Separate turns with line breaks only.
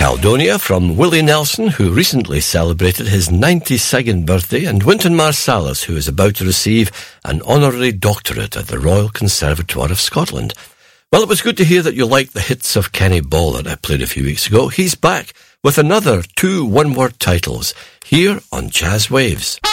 Caledonia from Willie Nelson, who recently celebrated his 92nd birthday, and Wynton Marsalis, who is about to receive an honorary doctorate at the Royal Conservatoire of Scotland. Well, it was good to hear that you liked the hits of Kenny Ball that I played a few weeks ago. He's back with another 2 one-word titles here on Jazz Waves.